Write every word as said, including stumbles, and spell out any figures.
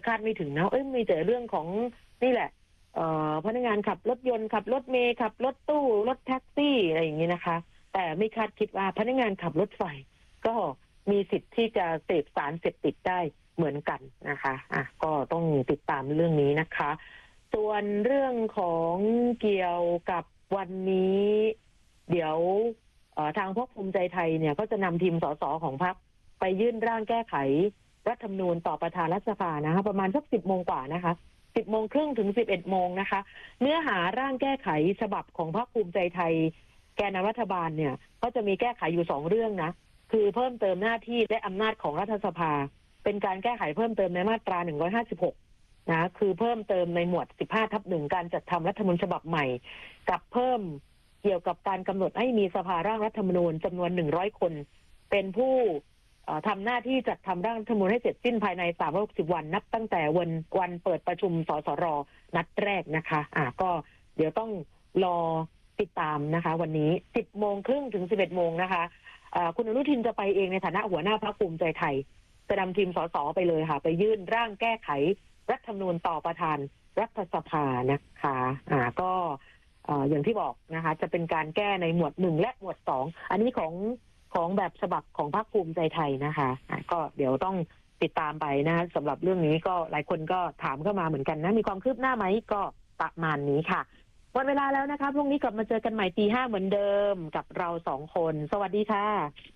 คาดไม่ถึงนะเอ้ยมีแต่เรื่องของนี่แหละพนักงานขับรถยนต์ขับรถเมล์ขับรถตู้รถแท็กซี่อะไรอย่างนี้นะคะแต่ไม่คาดคิดว่าพนักงานขับรถไฟก็มีสิทธิ์ที่จะเสพสารเสพติดได้เหมือนกันนะคะอ่ะก็ต้องติดตามเรื่องนี้นะคะส่วนเรื่องของเกี่ยวกับวันนี้เดี๋ยวทางพรรคภูมิใจไทยเนี่ยก็จะนำทีมสสของพรรคไปยื่นร่างแก้ไขรัฐธรรมนูญต่อประธานรัฐสภานะคะประมาณสักสิบโมงกว่านะคะสิบโมงครึ่งถึงสิบเอ็ดโมงนะคะเนื้อหาร่างแก้ไขฉบับของพรรคภูมิใจไทยแกนนำรัฐบาลเนี่ยก็จะมีแก้ไขอยู่สองเรื่องนะคือเพิ่มเติมหน้าที่และอำนาจของรัฐสภาเป็นการแก้ไขเพิ่มเติมในมาตราหนึ่งร้อยห้าสิบหกนะคือเพิ่มเติมในหมวดสิบห้าทับหนึ่งการจัดทำรัฐธรรมนูญฉบับใหม่กับเพิ่มเกี่ยวกับการกำหนดให้มีสภาร่างรัฐธรรมนูญจำนวนหนึ่งร้อยคนเป็นผู้ทำหน้าที่จัดทำร่างรัฐธรรมนูญให้เสร็จสิ้นภายในสามร้อยหกสิบวันนับตั้งแต่วันวันเปิดประชุมสสรนัดแรกนะคะอ่าก็เดี๋ยวต้องรอติดตามนะคะวันนี้สิบโมงครึ่งถึงสิบเอ็ดโมงนะคะคุณอนุทินจะไปเองในฐานะหัวหน้าพรรคภูมิใจไทยจะนำทีมสสไปเลยค่ะไปยื่นร่างแก้ไขรัฐธรรมนูญต่อประธานรัฐสภานะคะอ่าก็อย่างที่บอกนะคะจะเป็นการแก้ในหมวดหนึ่งและหมวดสองอันนี้ของของแบบฉบับของพรรคภูมิใจไทยนะคะอ่าก็เดี๋ยวต้องติดตามไปนะสำหรับเรื่องนี้ก็หลายคนก็ถามเข้ามาเหมือนกันนะมีความคืบหน้าไหมก็ประมาณนี้ค่ะหมดเวลาแล้วนะคะพรุ่งนี้กลับมาเจอกันใหม่ตีห้าเหมือนเดิมกับเราสองคนสวัสดีค่ะ